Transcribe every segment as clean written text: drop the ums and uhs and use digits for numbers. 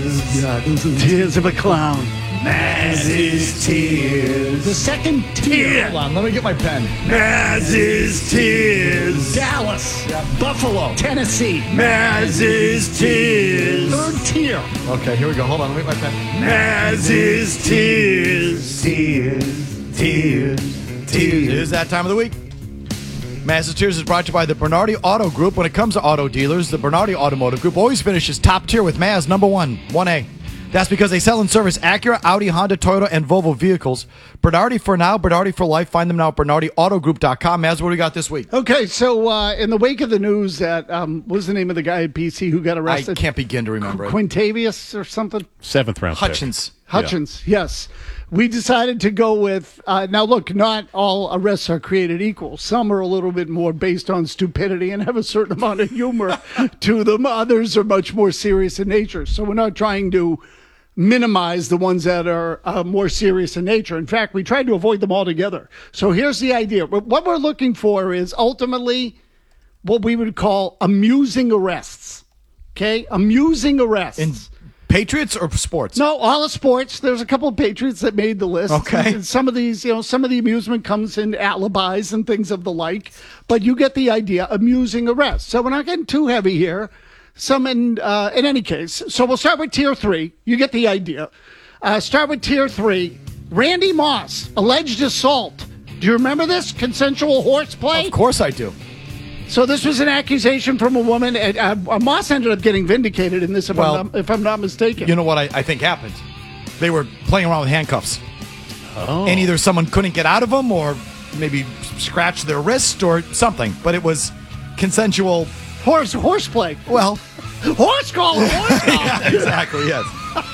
tears. Yeah, those are tears of a clown. Maz's tears. The second tier. Hold on, let me get my pen. Maz's tears. Dallas. Buffalo. Tennessee. Maz's tears. Third tier. Okay, here we go. Hold on, let me get my pen. Maz's tears. Tears. Tears. It Tears. is that time of the week. Maz's Tears is brought to you by the Bernardi Auto Group. When it comes to auto dealers, the Bernardi Automotive Group always finishes top tier with Maz number 1A. That's because they sell and service Acura, Audi, Honda, Toyota, and Volvo vehicles. Bernardi for now, Bernardi for life. Find them now at BernardiAutogroup.com. Maz, what do we got this week? Okay, so in the wake of the news that, what was the name of the guy at BC who got I arrested? can't begin to remember it. Quintavious or something? 7th round pick. Hutchins, yes. We decided to go with, now look, not all arrests are created equal. Some are a little bit more based on stupidity and have a certain amount of humor to them. Others are much more serious in nature. So we're not trying to minimize the ones that are more serious in nature. In fact, we tried to avoid them altogether. So here's the idea. What we're looking for is ultimately what we would call amusing arrests. Okay? Amusing arrests. In Patriots or sports? No, all the sports. There's a couple of Patriots that made the list. Okay. And some of these, some of the amusement comes in alibis and things of the like. But you get the idea, amusing arrests. So we're not getting too heavy here. Some in any case. So we'll start with tier 3. You get the idea. Start with tier 3. Randy Moss, alleged assault. Do you remember this? Consensual horseplay? Of course I do. So this was an accusation from a woman. Moss ended up getting vindicated in this, if I'm not mistaken. You know what I think happened? They were playing around with handcuffs. Oh. And either someone couldn't get out of them or maybe scratched their wrist or something. But it was consensual. Horseplay. Well, horse call. yeah, exactly, yes.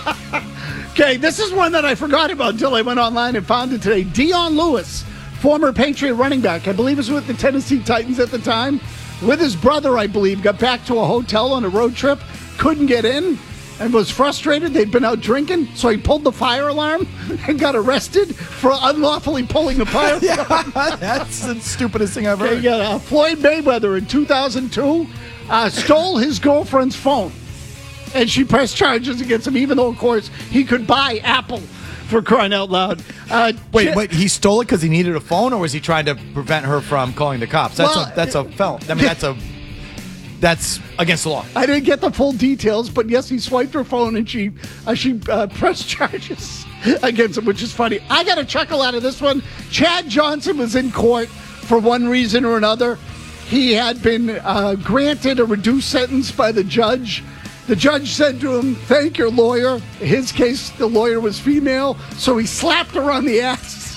Okay, this is one that I forgot about until I went online and found it today. Dion Lewis, former Patriot running back, I believe was with the Tennessee Titans at the time, with his brother, I believe, got back to a hotel on a road trip, couldn't get in, and was frustrated. They'd been out drinking, so he pulled the fire alarm and got arrested for unlawfully pulling the fire alarm. That's the stupidest thing I've heard. Yeah, Floyd Mayweather in 2002 stole his girlfriend's phone, and she pressed charges against him, even though, of course, he could buy Apple, for crying out loud. Wait, he stole it because he needed a phone, or was he trying to prevent her from calling the cops? That's a felon. I mean, that's against the law. I didn't get the full details, but yes, he swiped her phone and she pressed charges against him, which is funny. I got a chuckle out of this one. Chad Johnson was in court for one reason or another. He had been granted a reduced sentence by the judge. The judge said to him, "Thank your lawyer." In his case, the lawyer was female, so he slapped her on the ass.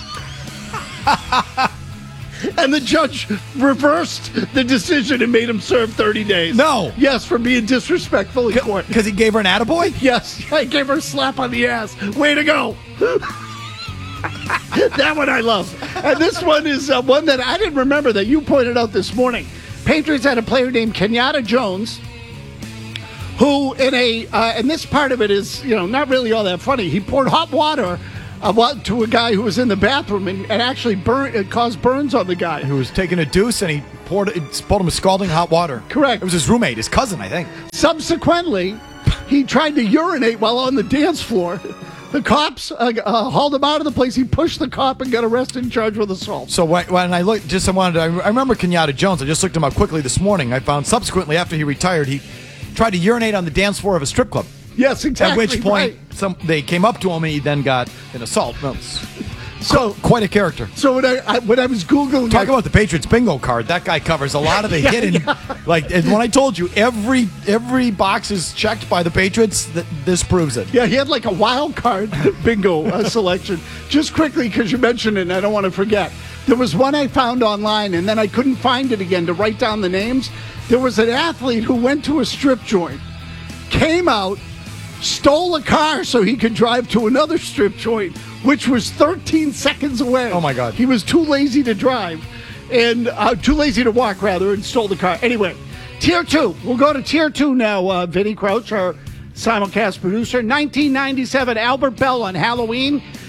And the judge reversed the decision and made him serve 30 days. No. Yes, for being disrespectful in court. Because he gave her an attaboy? Yes, I gave her a slap on the ass. Way to go. That one I love. And this one is one that I didn't remember that you pointed out this morning. Patriots had a player named Kenyatta Jones, who and this part of it is, not really all that funny. He poured hot water to a guy who was in the bathroom and actually caused burns on the guy. Who was taking a deuce and he poured him with scalding hot water. Correct. It was his roommate, his cousin, I think. Subsequently, he tried to urinate while on the dance floor. The cops hauled him out of the place. He pushed the cop and got arrested and charged with assault. So when I looked, I remember Kenyatta Jones. I just looked him up quickly this morning. I found subsequently after he retired, he tried to urinate on the dance floor of a strip club. Yes, exactly. At which point, they came up to him and he then got an assault. So quite a character. So when I was Googling... Talk about the Patriots bingo card. That guy covers a lot of the hidden... Yeah. Like, and when I told you, every box is checked by the Patriots, this proves it. Yeah, he had like a wild card bingo selection. Just quickly, because you mentioned it and I don't want to forget. There was one I found online and then I couldn't find it again to write down the names. There was an athlete who went to a strip joint, came out, stole a car so he could drive to another strip joint, which was 13 seconds away. Oh, my God. He was too lazy to drive, and too lazy to walk, rather, and stole the car. Anyway, Tier 2. We'll go to Tier 2 now, Vinny Crouch, our simulcast producer. 1997, Albert Bell on Halloween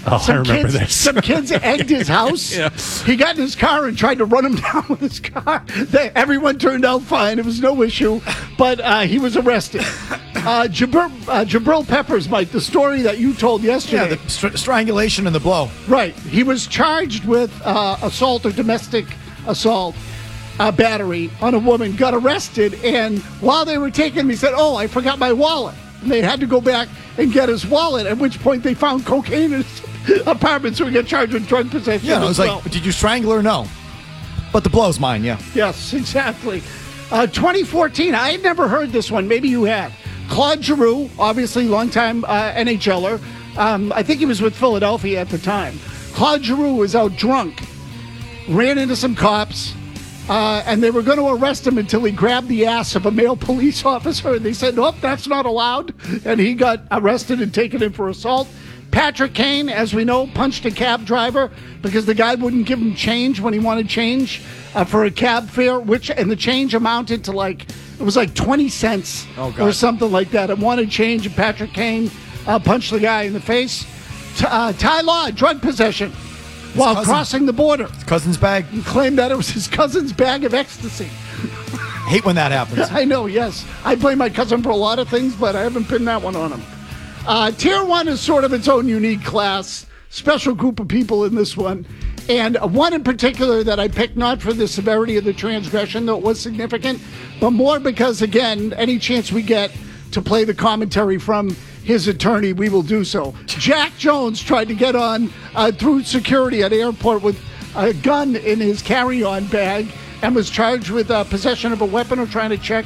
Oh, I remember this. Some kids egged his house. Yeah. He got in his car and tried to run him down with his car. Everyone turned out fine. It was no issue, but he was arrested. Jabril Peppers, Mike, the story that you told yesterday. Yeah, the strangulation and the blow. Right. He was charged with assault or domestic assault. Battery on a woman, got arrested, and while they were taking him, he said, "Oh, I forgot my wallet." And they had to go back and get his wallet, at which point they found cocaine in his apartment, so he got charged with drug possession. Yeah, it was well. like, did you strangle her? No. But the blow's mine, yeah. Yes, exactly. 2014, I had never heard this one. Maybe you had. Claude Giroux, obviously longtime NHLer. I think he was with Philadelphia at the time. Claude Giroux was out drunk, ran into some cops, and they were going to arrest him until he grabbed the ass of a male police officer. And they said, nope, that's not allowed. And he got arrested and taken in for assault. Patrick Kane, as we know, punched a cab driver because the guy wouldn't give him change when he wanted change for a cab fare, and the change amounted to it was like 20 cents or something like that. And wanted change, and Patrick Kane punched the guy in the face. Ty Law, drug possession. While crossing the border. His cousin's bag. He claimed that it was his cousin's bag of ecstasy. Hate when that happens. I know, yes. I blame my cousin for a lot of things, but I haven't pinned that one on him. Tier 1 is sort of its own unique class. Special group of people in this one. And one in particular that I picked, not for the severity of the transgression, though it was significant, but more because, again, any chance we get to play the commentary from his attorney, we will do so. Jack Jones tried to get on through security at airport with a gun in his carry-on bag and was charged with possession of a weapon or trying to check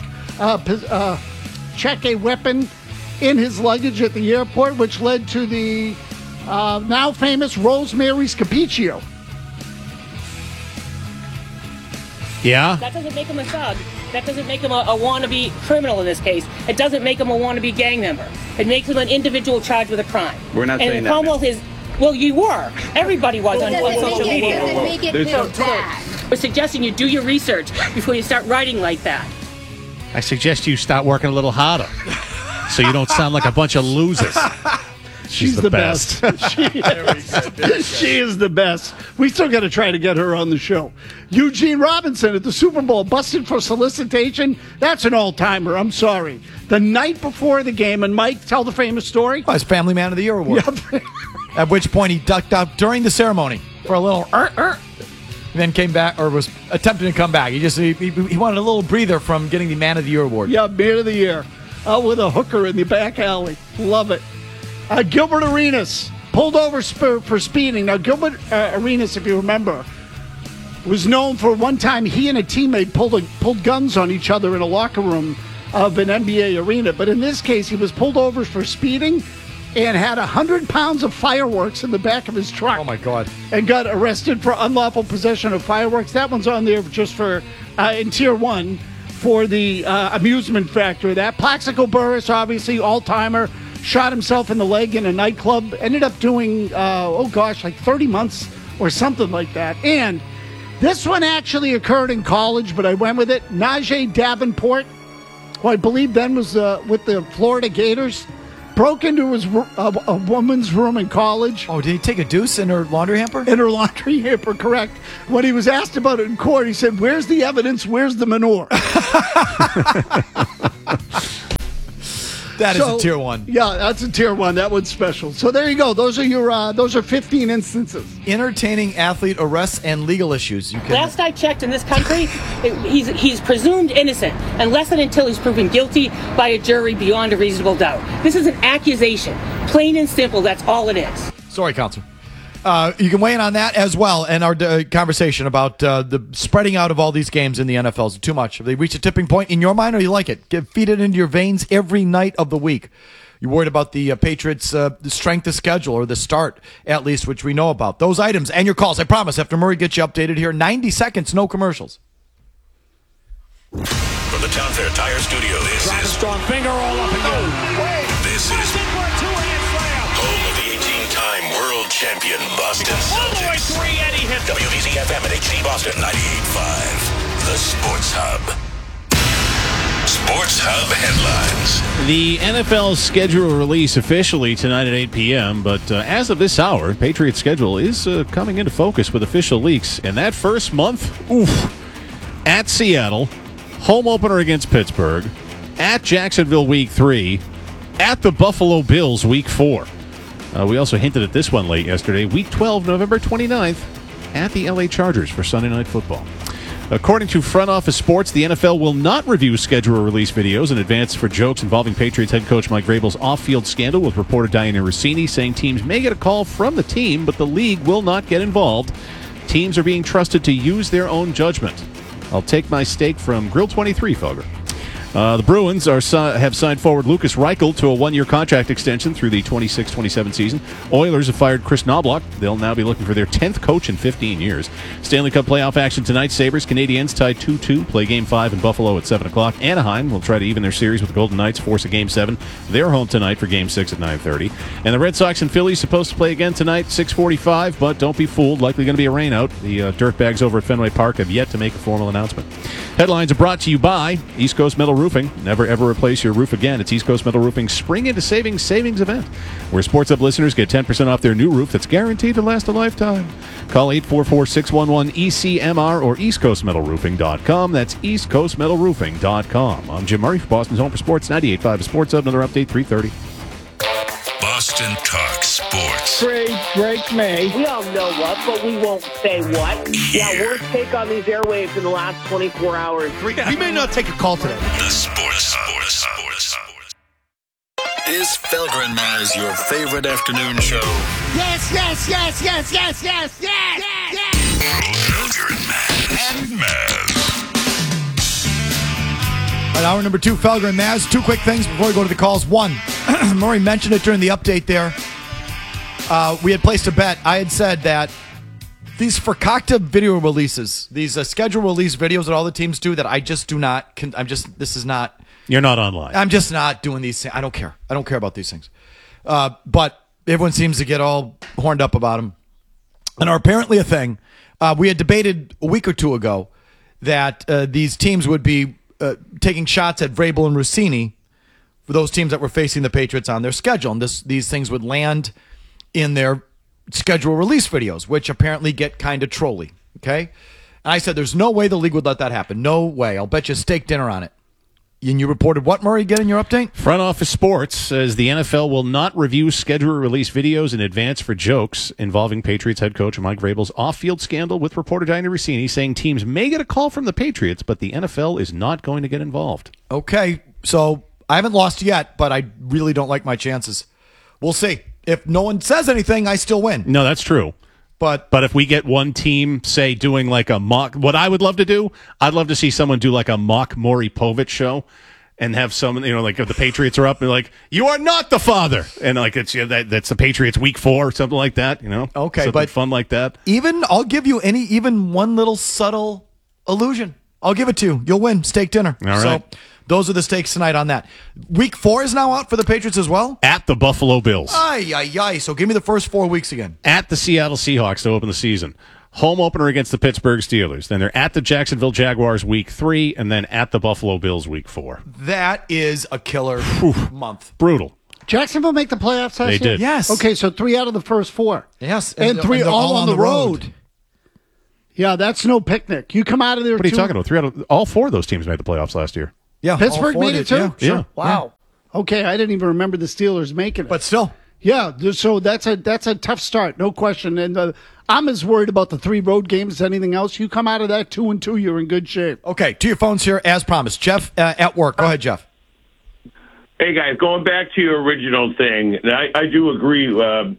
a weapon in his luggage at the airport, which led to the now famous Rosemary Scapiccio. Yeah? That doesn't make him a thug. That doesn't make him a wannabe criminal in this case. It doesn't make him a wannabe gang member. It makes him an individual charged with a crime. We're not saying that. Cromwell is, well, you were. Everybody was on social media. Does it make it feel bad? We're suggesting you do your research before you start writing like that. I suggest you start working a little harder so you don't sound like a bunch of losers. She's the best. She is the best. We still got to try to get her on the show. Eugene Robinson at the Super Bowl busted for solicitation. That's an all-timer. I'm sorry. The night before the game, and Mike, tell the famous story. Oh, his Family Man of the Year award. Yep. At which point he ducked out during the ceremony for a little then came back, or was attempting to come back. He wanted a little breather from getting the Man of the Year award. Yeah, Man of the Year. Out with a hooker in the back alley. Love it. Gilbert Arenas pulled over for speeding. Now, Gilbert Arenas, if you remember, was known for one time he and a teammate pulled guns on each other in a locker room of an NBA arena. But in this case, he was pulled over for speeding and had 100 pounds of fireworks in the back of his truck. Oh, my God. And got arrested for unlawful possession of fireworks. That one's on there just for, in Tier 1, for the amusement factor. That Plaxico Burress, obviously, all-timer, shot himself in the leg in a nightclub, ended up doing, like 30 months or something like that. And this one actually occurred in college, but I went with it. Najee Davenport, who I believe then was with the Florida Gators, broke into a woman's room in college. Oh, did he take a deuce in her laundry hamper? In her laundry hamper, correct. When he was asked about it in court, he said, "Where's the evidence? Where's the manure?" That is a Tier 1. Yeah, that's a Tier 1. That one's special. So there you go. Those are 15 instances. Entertaining athlete arrests and legal issues. Last I checked in this country, he's presumed innocent unless and until he's proven guilty by a jury beyond a reasonable doubt. This is an accusation. Plain and simple, that's all it is. Sorry, Counselor. You can weigh in on that as well, and our conversation about the spreading out of all these games in the NFL. Is it too much? Have they reached a tipping point in your mind, or you like it? Feed it into your veins every night of the week. You worried about the Patriots' the strength of schedule, or the start, at least, which we know about. Those items and your calls, I promise, after Murray gets you updated here. 90 seconds, no commercials. From the Town Fair Tire Studio, this is Strong finger all up and go. This is home of the 18-time world champion Boston Celtics. WBZ FM and HD Boston 98.5. The Sports Hub. Sports Hub headlines. The NFL schedule release officially tonight at 8 p.m., but as of this hour, Patriots' schedule is coming into focus with official leaks. And that first month, at Seattle, home opener against Pittsburgh, at Jacksonville Week 3, at the Buffalo Bills Week 4. We also hinted at this one late yesterday, Week 12, November 29th, at the LA Chargers for Sunday Night Football. According to Front Office Sports, the NFL will not review schedule release videos in advance for jokes involving Patriots head coach Mike Vrabel's off-field scandal, with reporter Diana Rossini saying teams may get a call from the team, but the league will not get involved. Teams are being trusted to use their own judgment. I'll take my steak from Grill 23, Felger. The Bruins have signed forward Lucas Reichel to a one-year contract extension through the 26-27 season. Oilers have fired Chris Knobloch. They'll now be looking for their 10th coach in 15 years. Stanley Cup playoff action tonight. Sabres, Canadiens tied 2-2. Play Game 5 in Buffalo at 7 o'clock. Anaheim will try to even their series with the Golden Knights, force a Game 7. They're home tonight for Game 6 at 9:30. And the Red Sox and Phillies supposed to play again tonight, 6:45, but don't be fooled. Likely going to be a rain out. The Dirtbags over at Fenway Park have yet to make a formal announcement. Headlines are brought to you by East Coast Metal Roofing. Never, ever replace your roof again. It's East Coast Metal Roofing's Spring into Savings event, where Sports Hub listeners get 10% off their new roof that's guaranteed to last a lifetime. Call 844-611-ECMR or EastCoastMetalRoofing.com. That's EastCoastMetalRoofing.com. I'm Jim Murray for Boston's Home for Sports, 98.5 Sports Hub. Another update, 3:30. Boston Talk Sports. Drake May. We all know what, but we won't say what. Yeah, worst take on these airwaves in the last 24 hours. We may not take a call today. The Sports Hub. Is Felger and Maz your favorite afternoon show? Yes. Felger and Maz. All right, hour number 2, Felger and Maz. 2 quick things before we go to the calls. 1, Murray mentioned it during the update there. We had placed a bet. I had said that these Fakakta video releases, these schedule release videos that all the teams do, that I just do not. This is not. You're not online. I'm just not doing these things. I don't care. I don't care about these things. But everyone seems to get all horned up about them, and are apparently a thing. We had debated a week or two ago that these teams would be taking shots at Vrabel and Rossini for those teams that were facing the Patriots on their schedule. And these things would land in their schedule release videos, which apparently get kind of trolly. Okay? And I said, there's no way the league would let that happen. No way. I'll bet you steak dinner on it. And you reported what, Murray, get in your update? Front Office Sports says the NFL will not review schedule release videos in advance for jokes involving Patriots head coach Mike Vrabel's off-field scandal, with reporter Diana Rossini saying teams may get a call from the Patriots, but the NFL is not going to get involved. Okay, so I haven't lost yet, but I really don't like my chances. We'll see. If no one says anything, I still win. No, that's true. But if we get one team, say, doing like a mock, what I would love to do, I'd love to see someone do like a mock Maury Povich show and have someone, like if the Patriots are up and like, you are not the father. And like, it's that's the Patriots Week 4 or something like that, Okay, something but fun like that. I'll give you even one little subtle illusion. I'll give it to you. You'll win steak dinner. All right. So those are the stakes tonight on that. Week 4 is now out for the Patriots as well? At the Buffalo Bills. Ay. So give me the first 4 weeks again. At the Seattle Seahawks to open the season. Home opener against the Pittsburgh Steelers. Then they're at the Jacksonville Jaguars Week 3, and then at the Buffalo Bills Week 4. That is a killer month. Brutal. Jacksonville make the playoffs last They year? did. Yes. Okay, so 3 out of the first 4. Yes. And 3 they're all on the road. Yeah, that's no picnic. You come out of there. What are you talking about? 3 out of all 4 of those teams made the playoffs last year. Yeah, Pittsburgh all 4 made it did. too? Yeah, sure. Yeah. Wow. Okay, I didn't even remember the Steelers making it. But still. Yeah, so that's a tough start, no question. And I'm as worried about the 3 road games as anything else. You come out of that 2-2, you're in good shape. Okay, to your phones here, as promised. Jeff at work. Go ahead, Jeff. Hey, guys, going back to your original thing, and I do agree.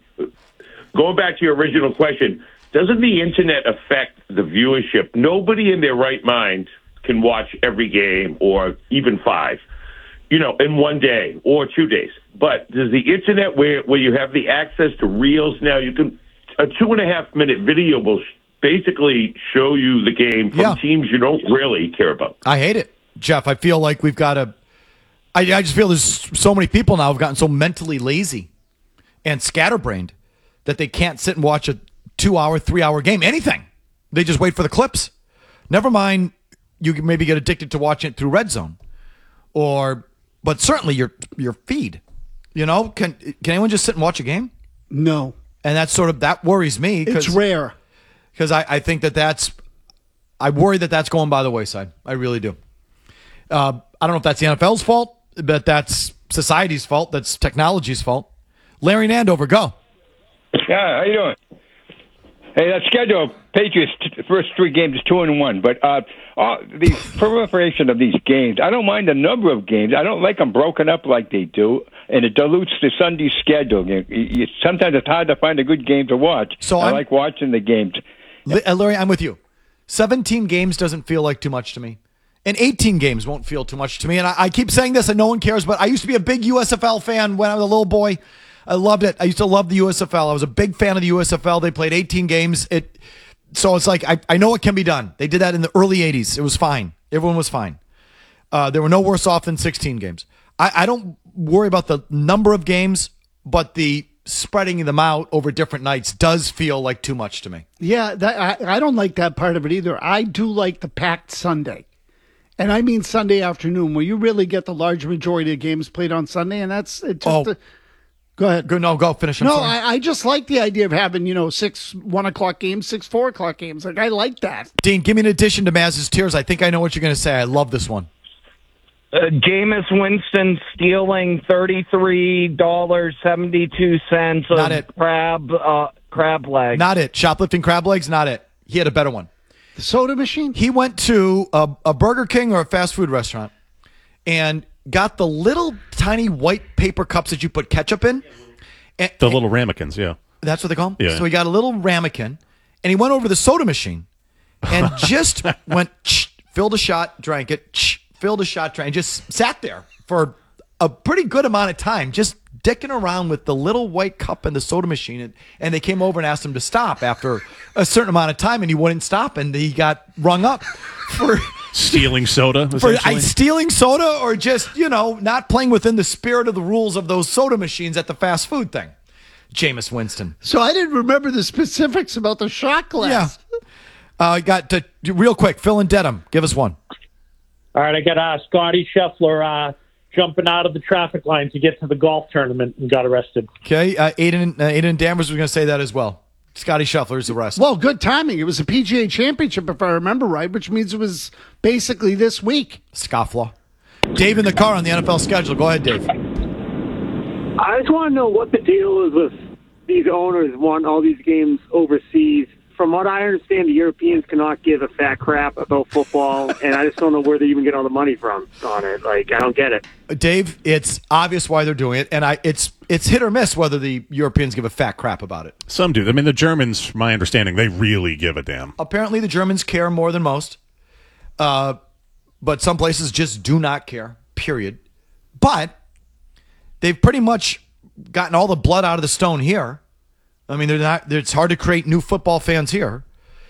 Going back to your original question, doesn't the Internet affect the viewership? Nobody in their right mind can watch every game or even 5, in one day or 2 days. But does the Internet, where you have the access to reels now, a 2.5-minute video will basically show you the game from teams you don't really care about. I hate it, Jeff. I feel like we've got to. I just feel there's so many people now have gotten so mentally lazy and scatterbrained that they can't sit and watch a 2-hour, 3-hour game. Anything. They just wait for the clips. Never mind, you can maybe get addicted to watching it through Red Zone but certainly your feed. Can anyone just sit and watch a game? No. And that worries me. It's rare. Because I think I worry that's going by the wayside. I really do. I don't know if that's the NFL's fault, but that's society's fault. That's technology's fault. Larry Nandover, go. Yeah, how you doing? Hey, that schedule, Patriots, first 3 games is 2-1. But the proliferation of these games, I don't mind the number of games. I don't like them broken up like they do, and it dilutes the Sunday schedule. Sometimes it's hard to find a good game to watch. So I like watching the games. Larry, I'm with you. 17 games doesn't feel like too much to me. And 18 games won't feel too much to me. And I keep saying this and no one cares, but I used to be a big USFL fan when I was a little boy. I loved it. I used to love the USFL. I was a big fan of the USFL. They played 18 games. So it's like, I know it can be done. They did that in the early 80s. It was fine. Everyone was fine. They were no worse off than 16 games. I don't worry about the number of games, but the spreading them out over different nights does feel like too much to me. Yeah, I don't like that part of it either. I do like the packed Sunday. And I mean Sunday afternoon, where you really get the large majority of games played on Sunday, and that's it. Go ahead. Go finish. I just like the idea of having 6 1 o'clock games, 6 4 o'clock games. Like I like that. Dean, give me an addition to Maz's tears. I think I know what you're going to say. I love this one. Jameis Winston stealing $33.72 Not it. crab legs. Not it. Shoplifting crab legs. Not it. He had a better one. The soda machine. He went to a Burger King or a fast food restaurant and got the little tiny white paper cups that you put ketchup in. The little ramekins, yeah. That's what they call them? Yeah. So he got a little ramekin, and he went over to the soda machine and just went, filled a shot, drank it, filled a shot, drank, and just sat there for a pretty good amount of time, just dicking around with the little white cup in the soda machine. And they came over and asked him to stop after a certain amount of time, and he wouldn't stop, and he got rung up for... Stealing soda, stealing soda, or just, not playing within the spirit of the rules of those soda machines at the fast food thing. Jameis Winston. So I didn't remember the specifics about the shot glass. Yeah. Got to real quick. Phil and Dedham, give us one. All right, I got Scotty Scheffler jumping out of the traffic line to get to the golf tournament and got arrested. Okay, Aiden Danvers was going to say that as well. Scotty Scheffler's arrested. Well, good timing. It was a PGA Championship, if I remember right, which means it was basically this week. Scofflaw. Dave in the car on the NFL schedule. Go ahead, Dave. I just want to know what the deal is with these owners want all these games overseas. From what I understand, the Europeans cannot give a fat crap about football, and I just don't know where they even get all the money from on it. Like, I don't get it. Dave, it's obvious why they're doing it, and it's hit or miss whether the Europeans give a fat crap about it. Some do. I mean, the Germans, from my understanding, they really give a damn. Apparently, the Germans care more than most, but some places just do not care, period. But they've pretty much gotten all the blood out of the stone here. I mean, it's hard to create new football fans here.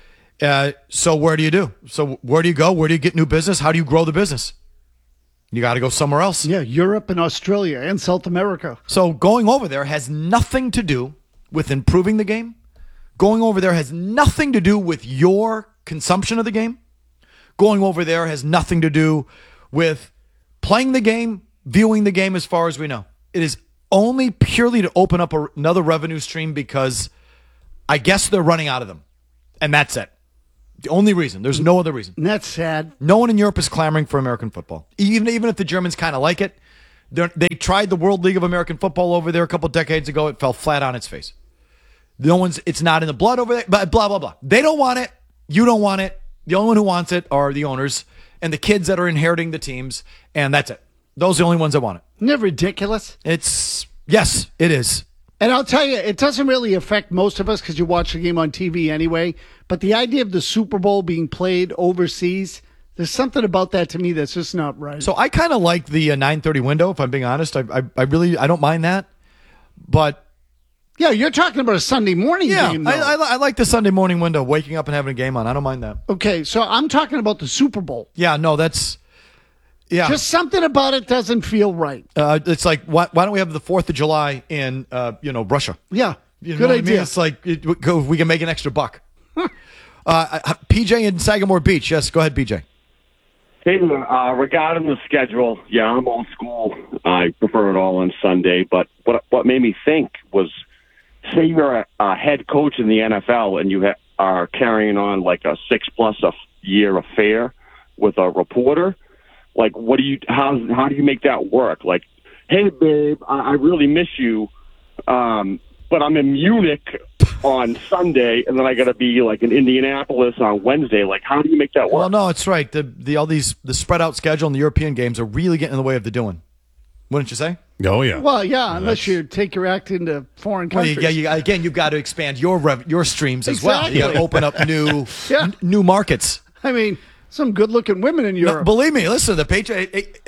So where do you do? So where do you go? Where do you get new business? How do you grow the business? You got to go somewhere else. Yeah, Europe and Australia and South America. So going over there has nothing to do with improving the game. Going over there has nothing to do with your consumption of the game. Going over there has nothing to do with playing the game, viewing the game as far as we know. It is only purely to open up another revenue stream because I guess they're running out of them. And that's it. The only reason. There's no other reason. And that's sad. No one in Europe is clamoring for American football. Even if the Germans kind of like it. They tried the World League of American Football over there a couple decades ago. It fell flat on its face. It's not in the blood over there, but blah, blah, blah. They don't want it. You don't want it. The only one who wants it are the owners and the kids that are inheriting the teams. And that's it. Those are the only ones that want it. Isn't that ridiculous? Yes, it is. And I'll tell you, it doesn't really affect most of us because you watch the game on TV anyway. But the idea of the Super Bowl being played overseas, there's something about that to me that's just not right. So I kind of like the 9:30 window, if I'm being honest. I don't mind that. But yeah, you're talking about a Sunday morning game, though. I like the Sunday morning window, waking up and having a game on. I don't mind that. Okay, so I'm talking about the Super Bowl. Yeah, no, that's... Yeah. Just something about it doesn't feel right. It's like, why don't we have the 4th of July in, Russia? Yeah, good idea. I mean? It's like, we can make an extra buck. PJ in Sagamore Beach. Yes, go ahead, PJ. Hey, regarding the schedule, yeah, I'm old school. I prefer it all on Sunday. But what made me think was, say you're a head coach in the NFL and you are carrying on like a 6+ year affair with a reporter. Like, how do you make that work? Like, hey, babe, I really miss you, but I'm in Munich on Sunday, and then I got to be like in Indianapolis on Wednesday. Like, how do you make that work? Well, no, it's right. The spread out schedule and the European games are really getting in the way of the doing. Wouldn't you say? Oh yeah. Well, yeah, unless you take your act into foreign countries. Again, you've got to expand your streams as well. Exactly. You got to open up new markets. I mean, some good-looking women in Europe. No, believe me, listen, the Patriots.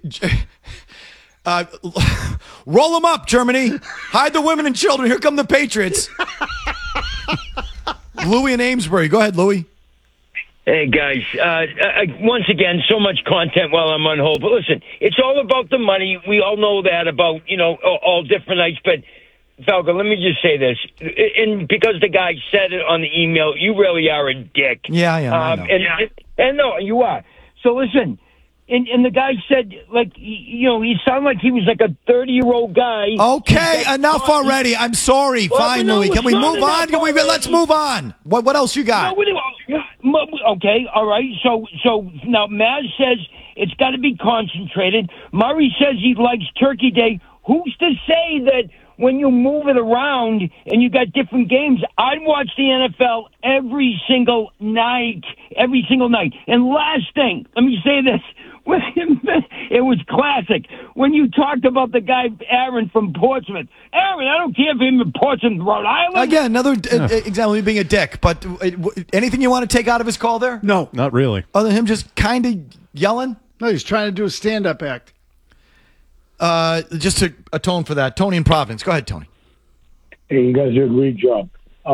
Roll them up, Germany. Hide the women and children. Here come the Patriots. Louis in Amesbury. Go ahead, Louis. Hey, guys. Once again, so much content while I'm on hold. But listen, it's all about the money. We all know that about, all different nights. But, Falco, let me just say this. And because the guy said it on the email, you really are a dick. Yeah, I know. And no, you are. So listen. And the guy said, like, he sounded like he was like a 30-year-old guy. Okay, enough already. I'm sorry. Fine, Louis. Can we move on? Let's move on. What else you got? Okay, all right. So now Maz says it's got to be concentrated. Murray says he likes Turkey Day. Who's to say that when you move it around and you got different games, I'd watch the NFL every single night. And last thing, let me say this. It was classic. When you talked about the guy, Aaron from Portsmouth. Aaron, I don't care if he's in Portsmouth, Rhode Island. Again, another example of being a dick. But anything you want to take out of his call there? No. Not really. Other than him just kind of yelling? No, he's trying to do a stand-up act. Just to atone for that. Tony in Providence. Go ahead, Tony. Hey, you guys did a great job.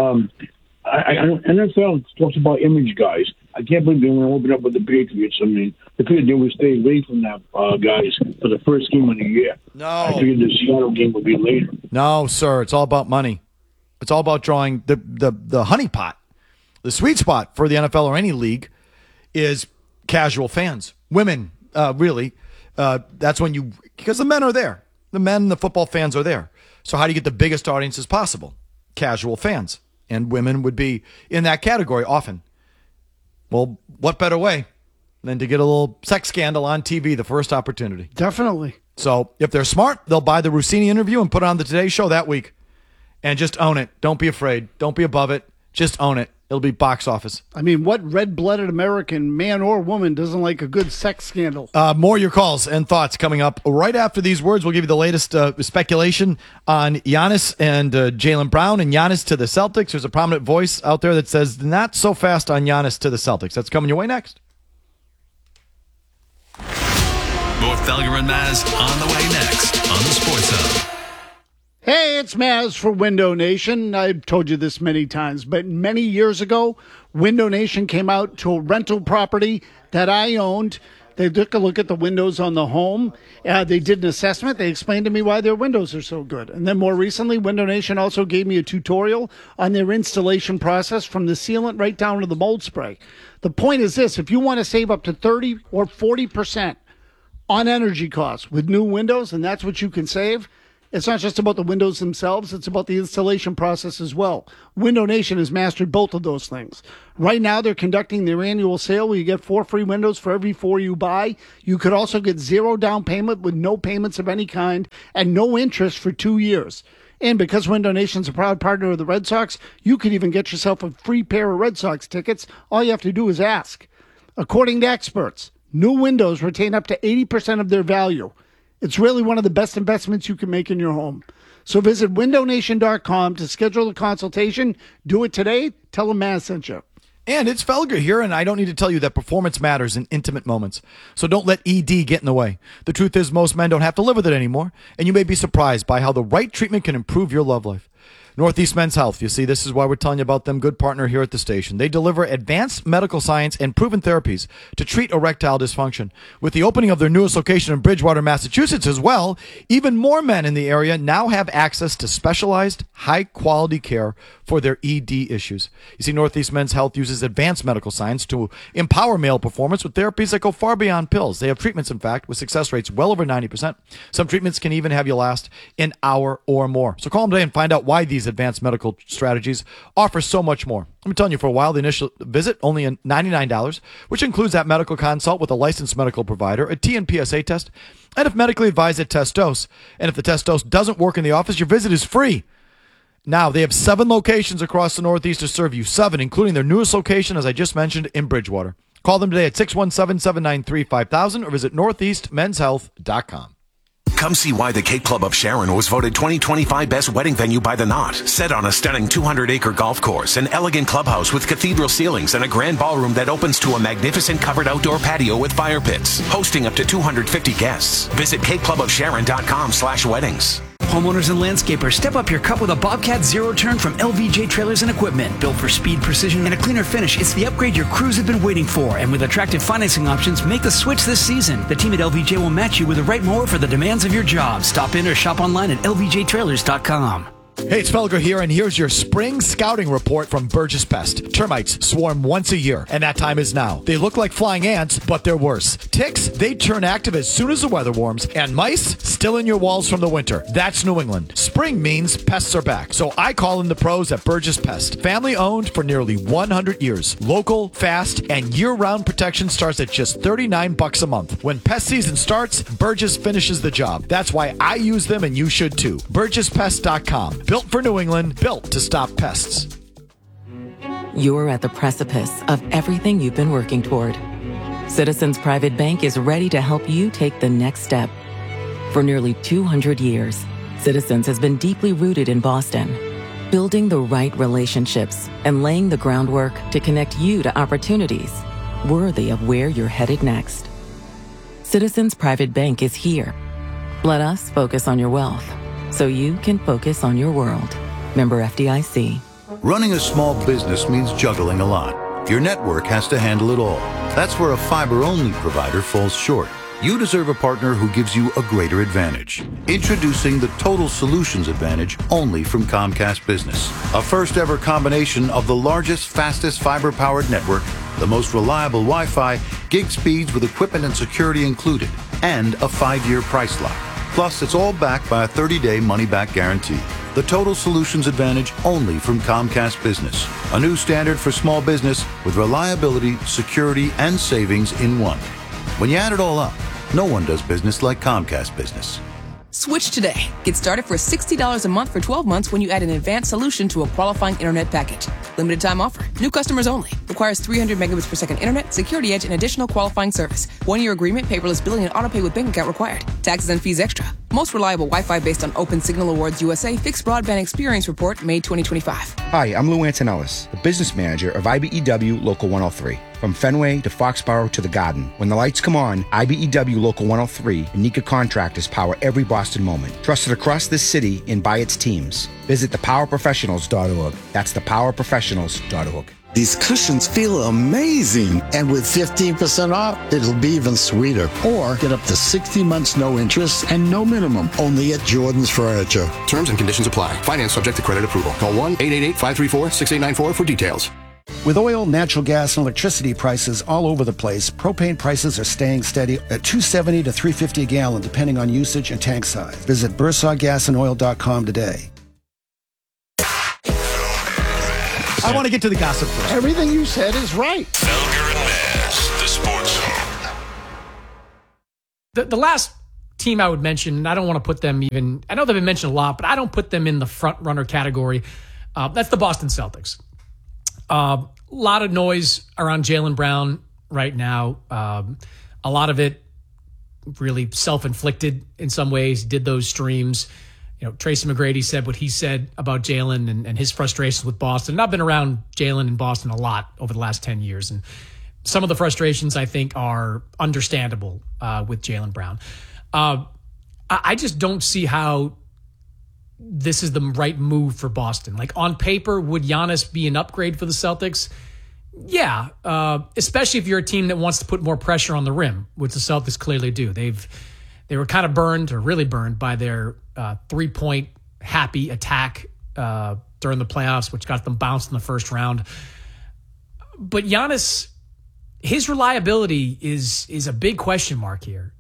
NFL talks about image guys. I can't believe they want to open up with the Patriots. I mean, the could do was stay away from that, guys, for the first game of the year. No. I figured the Seattle game would be later. No, sir. It's all about money. It's all about drawing the honey pot. The sweet spot for the NFL or any league is casual fans. Women, really. That's when because the men are there. The men, the football fans are there. So how do you get the biggest audience as possible? Casual fans. And women would be in that category often. Well, what better way than to get a little sex scandal on TV the first opportunity? Definitely. So if they're smart, they'll buy the Rossini interview and put it on the Today Show that week. And just own it. Don't be afraid. Don't be above it. Just own it. It'll be box office. I mean, what red-blooded American, man or woman, doesn't like a good sex scandal? More of your calls and thoughts coming up right after these words. We'll give you the latest speculation on Giannis and Jaylen Brown and Giannis to the Celtics. There's a prominent voice out there that says not so fast on Giannis to the Celtics. That's coming your way next. More Felger and Maz on the way next on the Sports Hub. Hey, it's Maz for Window Nation. I've told you this many times, but many years ago, Window Nation came out to a rental property that I owned. They took a look at the windows on the home. They did an assessment. They explained to me why their windows are so good. And then more recently, Window Nation also gave me a tutorial on their installation process from the sealant right down to the mold spray. The point is this: if you want to save up to 30 or 40% on energy costs with new windows, and that's what you can save, it's not just about the windows themselves, it's about the installation process as well. Window Nation has mastered both of those things. Right now, they're conducting their annual sale where you get 4 free windows for every 4 you buy. You could also get 0 down payment with no payments of any kind and no interest for 2 years. And because Window Nation's a proud partner of the Red Sox, you could even get yourself a free pair of Red Sox tickets. All you have to do is ask. According to experts, new windows retain up to 80% of their value. It's really one of the best investments you can make in your home. So visit windownation.com to schedule a consultation. Do it today. Tell them Maz sent you. And it's Felger here, and I don't need to tell you that performance matters in intimate moments. So don't let ED get in the way. The truth is most men don't have to live with it anymore, and you may be surprised by how the right treatment can improve your love life. Northeast Men's Health. You see, this is why we're telling you about them. Good partner here at the station. They deliver advanced medical science and proven therapies to treat erectile dysfunction. With the opening of their newest location in Bridgewater, Massachusetts as well, even more men in the area now have access to specialized, high-quality care for their ED issues. You see, Northeast Men's Health uses advanced medical science to empower male performance with therapies that go far beyond pills. They have treatments, in fact, with success rates well over 90%. Some treatments can even have you last an hour or more. So call them today and find out why these advanced medical strategies offer so much more. I've been telling you for a while, the initial visit, only $99, which includes that medical consult with a licensed medical provider, a TNPSA test, and if medically advised, a test dose. And if the test dose doesn't work in the office, your visit is free. Now, they have 7 locations across the Northeast to serve you, 7, including their newest location, as I just mentioned, in Bridgewater. Call them today at 617-793-5000 or visit northeastmenshealth.com. Come see why the Cape Club of Sharon was voted 2025 Best Wedding Venue by The Knot. Set on a stunning 200-acre golf course, an elegant clubhouse with cathedral ceilings, and a grand ballroom that opens to a magnificent covered outdoor patio with fire pits. Hosting up to 250 guests. Visit capeclubofsharon.com/weddings. Homeowners and landscapers, step up your cup with a Bobcat Zero Turn from LVJ Trailers and Equipment. Built for speed, precision, and a cleaner finish, it's the upgrade your crews have been waiting for. And with attractive financing options, make the switch this season. The team at LVJ will match you with the right mower for the demands of your job. Stop in or shop online at lvjtrailers.com. Hey, it's Felger here, and here's your spring scouting report from Burgess Pest. Termites swarm once a year, and that time is now. They look like flying ants, but they're worse. Ticks, they turn active as soon as the weather warms, and mice, still in your walls from the winter. That's New England. Spring means pests are back, so I call in the pros at Burgess Pest. Family owned for nearly 100 years. Local, fast, and year-round protection starts at just $39 a month. When pest season starts, Burgess finishes the job. That's why I use them, and you should too. BurgessPest.com. Built for New England, built to stop pests. You're at the precipice of everything you've been working toward. Citizens Private Bank is ready to help you take the next step. For nearly 200 years, Citizens has been deeply rooted in Boston, building the right relationships and laying the groundwork to connect you to opportunities worthy of where you're headed next. Citizens Private Bank is here. Let us focus on your wealth so you can focus on your world. Member FDIC. Running a small business means juggling a lot. Your network has to handle it all. That's where a fiber-only provider falls short. You deserve a partner who gives you a greater advantage. Introducing the Total Solutions Advantage only from Comcast Business. A first-ever combination of the largest, fastest fiber-powered network, the most reliable Wi-Fi, gig speeds with equipment and security included, and a 5-year price lock. Plus, it's all backed by a 30-day money-back guarantee. The Total Solutions Advantage only from Comcast Business. A new standard for small business with reliability, security, and savings in one. When you add it all up, no one does business like Comcast Business. Switch today. Get started for $60 a month for 12 months when you add an advanced solution to a qualifying internet package. Limited time offer. New customers only. Requires 300 megabits per second internet, security edge, and additional qualifying service. 1-year agreement, paperless billing, and auto pay with bank account required. Taxes and fees extra. Most reliable Wi-Fi based on Open Signal Awards USA Fixed Broadband Experience Report, May 2025. Hi, I'm Lou Antonellis, the business manager of IBEW Local 103. From Fenway to Foxborough to the Garden, when the lights come on, IBEW Local 103 and Nika Contractors power every Boston moment. Trusted across this city and by its teams. Visit thepowerprofessionals.org. That's thepowerprofessionals.org. These cushions feel amazing. And with 15% off, it'll be even sweeter. Or get up to 60 months no interest and no minimum. Only at Jordan's Furniture. Terms and conditions apply. Finance subject to credit approval. Call 1-888-534-6894 for details. With oil, natural gas, and electricity prices all over the place, propane prices are staying steady at $2.70 to $3.50 a gallon, depending on usage and tank size. Visit BursawGasAndOil.com today. I want to get to the gossip first. Everything you said is right. Felger and Maz, the Sports Zone. The last team I would mention, I don't want to put them even, I know they've been mentioned a lot, but I don't put them in the front runner category. That's the Boston Celtics. A lot of noise around Jaylen Brown right now. A lot of it really self-inflicted in some ways. Did those streams. You know, Tracy McGrady said what he said about Jaylen and his frustrations with Boston. And I've been around Jaylen in Boston a lot over the last 10 years. And some of the frustrations, I think, are understandable with Jaylen Brown. I just don't see how this is the right move for Boston. Like on paper, would Giannis be an upgrade for the Celtics? Yeah, especially if you're a team that wants to put more pressure on the rim, which the Celtics clearly do. They were kind of burned, or really burned, by their 3-point happy attack during the playoffs, which got them bounced in the first round. But Giannis, his reliability is a big question mark here.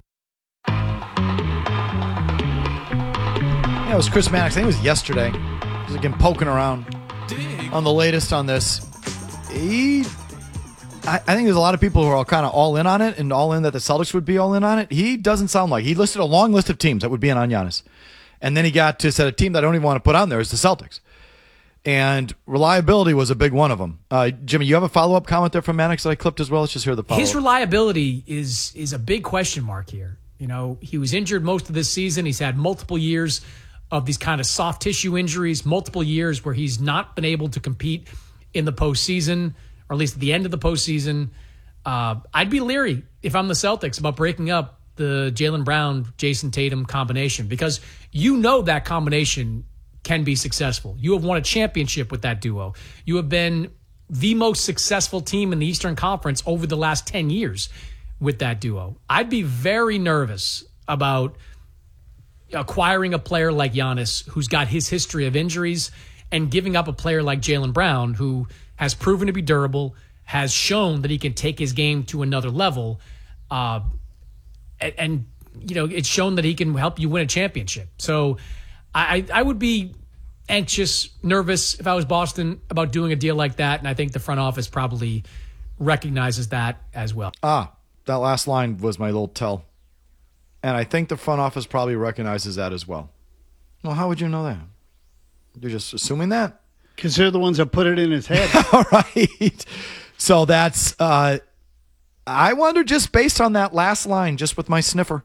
Yeah, it was Chris Mannix. I think it was yesterday. He was again poking around on the latest on this. I think there's a lot of people who are kind of all in on it, and all in that the Celtics would be all in on it. He doesn't sound like. He listed a long list of teams that would be in on Giannis. And then he got to set a team that I don't even want to put on there is the Celtics. And reliability was a big one of them. Jimmy, you have a follow-up comment there from Mannix that I clipped as well? Let's just hear the follow-up. His reliability is a big question mark here. You know, he was injured most of this season. He's had multiple years of these kind of soft tissue injuries, multiple years where he's not been able to compete in the postseason, or at least at the end of the postseason. I'd be leery if I'm the Celtics about breaking up the Jaylen Brown, Jason Tatum combination, because you know that combination can be successful. You have won a championship with that duo. You have been the most successful team in the Eastern Conference over the last 10 years with that duo. I'd be very nervous about acquiring a player like Giannis, who's got his history of injuries, and giving up a player like Jaylen Brown, who has proven to be durable, has shown that he can take his game to another level, and you know, it's shown that he can help you win a championship. So I would be anxious, nervous if I was Boston about doing a deal like that, and I think the front office probably recognizes that as well. That last line was my little tell. And I think the front office probably recognizes that as well. Well, how would you know that? You're just assuming that? Because they're the ones that put it in his head. All right. So that's, I wonder, just based on that last line, just with my sniffer,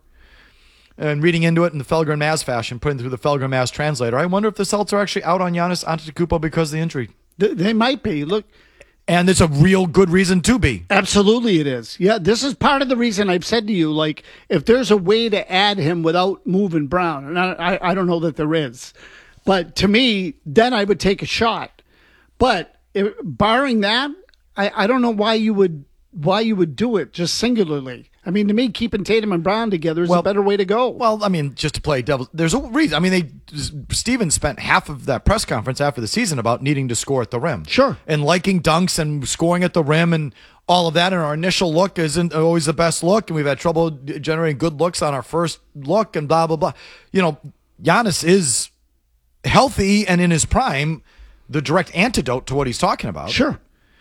and reading into it in the Felger and Maz fashion, putting through the Felger and Maz translator, I wonder if the Celtics are actually out on Giannis Antetokounmpo because of the injury. They might be. Look. And it's a real good reason to be. Absolutely it is. Yeah, this is part of the reason I've said to you, like, if there's a way to add him without moving Brown, and I don't know that there is, but to me, then I would take a shot. But barring that, I don't know why you would do it just singularly. I mean, to me, keeping Tatum and Brown together is a better way to go. Well, I mean, just to play devil, there's a reason. I mean, Stevens spent half of that press conference after the season about needing to score at the rim. Sure. And liking dunks and scoring at the rim and all of that. And our initial look isn't always the best look. And we've had trouble generating good looks on our first look and blah, blah, blah. You know, Giannis is healthy and in his prime, the direct antidote to what he's talking about. Sure.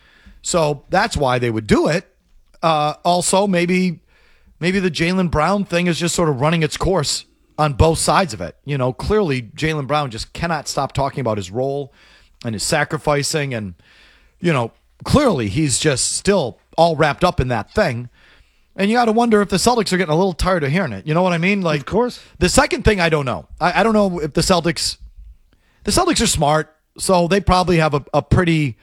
So that's why they would do it. Also, maybe the Jaylen Brown thing is just sort of running its course on both sides of it. You know, clearly Jaylen Brown just cannot stop talking about his role and his sacrificing. And, you know, clearly he's just still all wrapped up in that thing. And you got to wonder if the Celtics are getting a little tired of hearing it. You know what I mean? Like, of course. The second thing, I don't know. I don't know if the Celtics are smart, so they probably have a pretty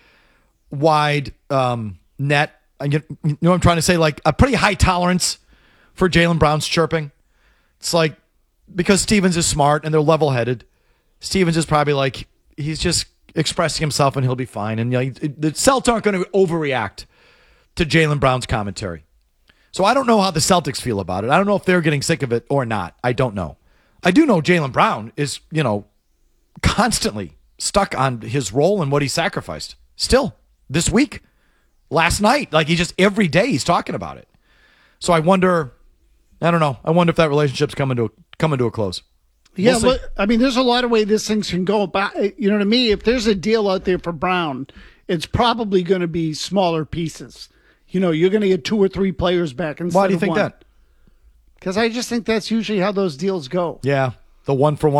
wide net. You know what I'm trying to say? Like a pretty high tolerance for Jaylen Brown's chirping. It's like, because Stevens is smart and they're level-headed, Stevens is probably like, he's just expressing himself and he'll be fine. And you know, the Celtics aren't going to overreact to Jaylen Brown's commentary. So I don't know how the Celtics feel about it. I don't know if they're getting sick of it or not. I don't know. I do know Jaylen Brown is, you know, constantly stuck on his role and what he sacrificed. Still, this week, last night, like he just every day he's talking about it. So I wonder, I don't know. I wonder if that relationship's coming to a close. Yeah, but I mean, there's a lot of ways this things can go. But you know, to me, if there's a deal out there for Brown, it's probably going to be smaller pieces. You know, you're going to get 2 or 3 players back instead of one. Why do you think that? Because I just think that's usually how those deals go. Yeah, the 1-for-1.